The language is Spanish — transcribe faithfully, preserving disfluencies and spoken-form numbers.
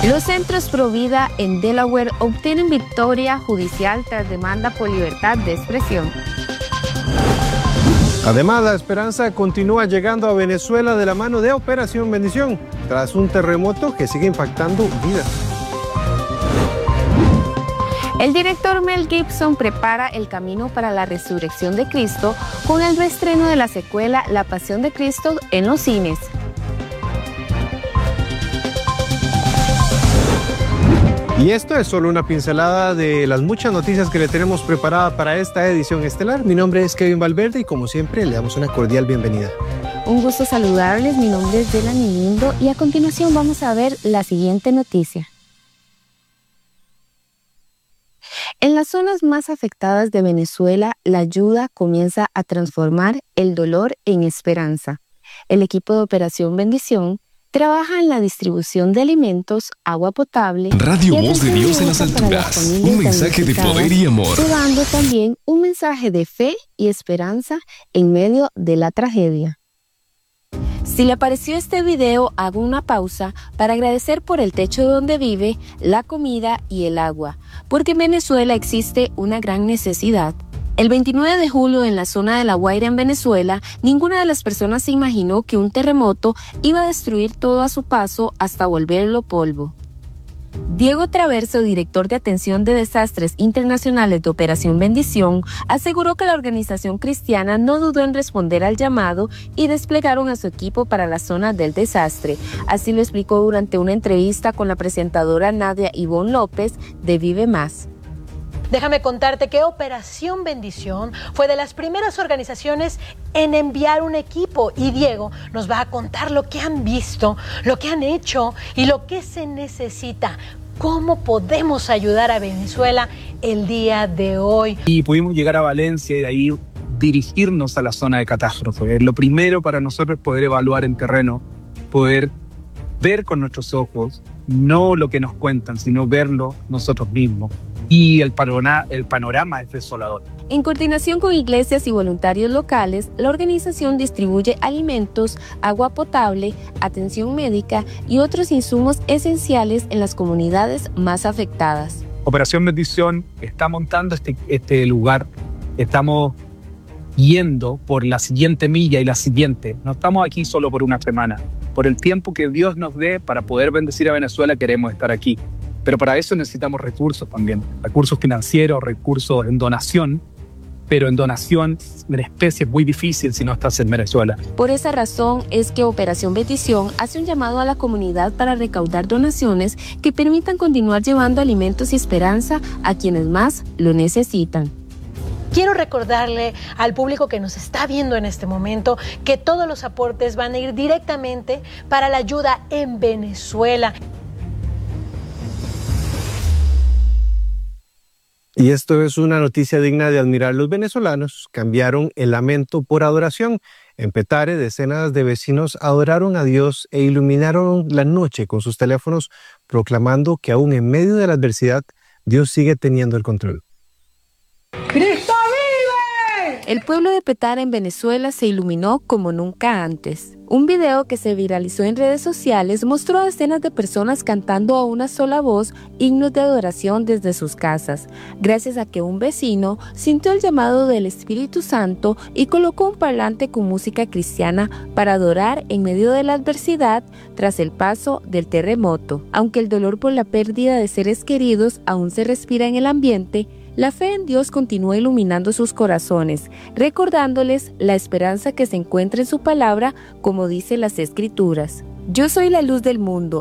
Los centros Provida en Delaware obtienen victoria judicial tras demanda por libertad de expresión. Además, la esperanza continúa llegando a Venezuela de la mano de Operación Bendición, tras un terremoto que sigue impactando vidas. El director Mel Gibson prepara el camino para la resurrección de Cristo con el reestreno de la secuela La Pasión de Cristo en los cines. Y esto es solo una pincelada de las muchas noticias que le tenemos preparada para esta edición estelar. Mi nombre es Kevin Valverde y como siempre le damos una cordial bienvenida. Un gusto saludarles, mi nombre es Delany Lindo y a continuación vamos a ver la siguiente noticia. En las zonas más afectadas de Venezuela, la ayuda comienza a transformar el dolor en esperanza. El equipo de Operación Bendición trabaja en la distribución de alimentos, agua potable, Radio Voz de Dios en las alturas, un mensaje de poder y amor, llevando también un mensaje de fe y esperanza en medio de la tragedia. Si le pareció este video, hago una pausa para agradecer por el techo donde vive, la comida y el agua, porque en Venezuela existe una gran necesidad. El veintinueve de julio, en la zona de La Guaira, en Venezuela, ninguna de las personas se imaginó que un terremoto iba a destruir todo a su paso hasta volverlo polvo. Diego Traverso, director de Atención de Desastres Internacionales de Operación Bendición, aseguró que la organización cristiana no dudó en responder al llamado y desplegaron a su equipo para la zona del desastre. Así lo explicó durante una entrevista con la presentadora Nadia Ivonne López de Vive Más. Déjame contarte que Operación Bendición fue de las primeras organizaciones en enviar un equipo y Diego nos va a contar lo que han visto, lo que han hecho y lo que se necesita. ¿Cómo podemos ayudar a Venezuela el día de hoy? Y pudimos llegar a Valencia y de ahí dirigirnos a la zona de catástrofe. Lo primero para nosotros es poder evaluar en terreno, poder ver con nuestros ojos, no lo que nos cuentan, sino verlo nosotros mismos. Y el panorama, el panorama es desolador. En coordinación con iglesias y voluntarios locales, la organización distribuye alimentos, agua potable, atención médica y otros insumos esenciales en las comunidades más afectadas. Operación Bendición está montando este, este lugar, estamos yendo por la siguiente milla y la siguiente. No estamos aquí solo por una semana. Por el tiempo que Dios nos dé para poder bendecir a Venezuela, queremos estar aquí. Pero para eso necesitamos recursos también, recursos financieros, recursos en donación, pero en donación en especie es muy difícil si no estás en Venezuela. Por esa razón es que Operación Bendición hace un llamado a la comunidad para recaudar donaciones que permitan continuar llevando alimentos y esperanza a quienes más lo necesitan. Quiero recordarle al público que nos está viendo en este momento que todos los aportes van a ir directamente para la ayuda en Venezuela. Y esto es una noticia digna de admirar. Los venezolanos cambiaron el lamento por adoración. En Petare, decenas de vecinos adoraron a Dios e iluminaron la noche con sus teléfonos, proclamando que aún en medio de la adversidad, Dios sigue teniendo el control. ¡Cristo vive! El pueblo de Petare en Venezuela se iluminó como nunca antes. Un video que se viralizó en redes sociales mostró a decenas de personas cantando a una sola voz himnos de adoración desde sus casas, gracias a que un vecino sintió el llamado del Espíritu Santo y colocó un parlante con música cristiana para adorar en medio de la adversidad tras el paso del terremoto. Aunque el dolor por la pérdida de seres queridos aún se respira en el ambiente, la fe en Dios continúa iluminando sus corazones, recordándoles la esperanza que se encuentra en su palabra, como dice las Escrituras. Yo soy la luz del mundo,